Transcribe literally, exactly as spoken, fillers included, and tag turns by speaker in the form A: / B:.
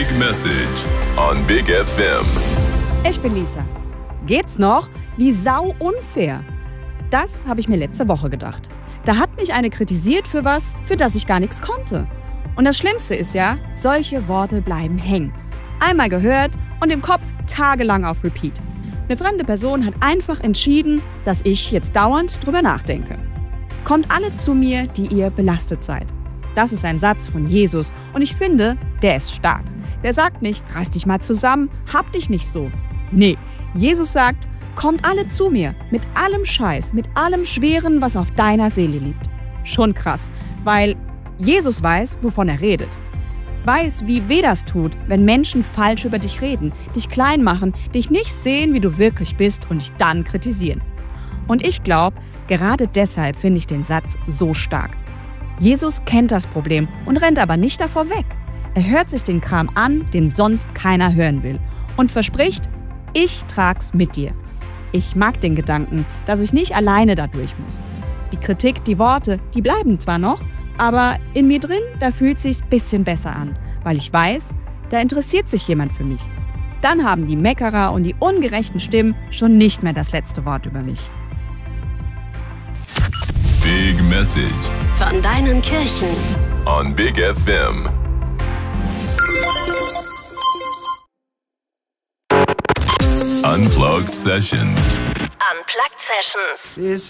A: Big Message on Big F M.
B: Ich bin Lisa. Geht's noch? Wie sau unfair. Das habe ich mir letzte Woche gedacht. Da hat mich eine kritisiert für was, für das ich gar nichts konnte. Und das Schlimmste ist ja, solche Worte bleiben hängen. Einmal gehört und im Kopf tagelang auf Repeat. Eine fremde Person hat einfach entschieden, dass ich jetzt dauernd drüber nachdenke. Kommt alle zu mir, die ihr belastet seid. Das ist ein Satz von Jesus und ich finde, der ist stark. Der sagt nicht, reiß dich mal zusammen, hab dich nicht so. Nee, Jesus sagt, kommt alle zu mir, mit allem Scheiß, mit allem Schweren, was auf deiner Seele liegt. Schon krass, weil Jesus weiß, wovon er redet. Weiß, wie weh das tut, wenn Menschen falsch über dich reden, dich klein machen, dich nicht sehen, wie du wirklich bist und dich dann kritisieren. Und ich glaube, gerade deshalb finde ich den Satz so stark. Jesus kennt das Problem und rennt aber nicht davor weg. Er hört sich den Kram an, den sonst keiner hören will und verspricht, ich trag's mit dir. Ich mag den Gedanken, dass ich nicht alleine da durch muss. Die Kritik, die Worte, die bleiben zwar noch, aber in mir drin, da fühlt sich's bisschen besser an, weil ich weiß, da interessiert sich jemand für mich. Dann haben die Meckerer und die ungerechten Stimmen schon nicht mehr das letzte Wort über mich.
A: Big Message
C: von deinen Kirchen
A: on Big F M. Unplugged Sessions.
C: Unplugged Sessions.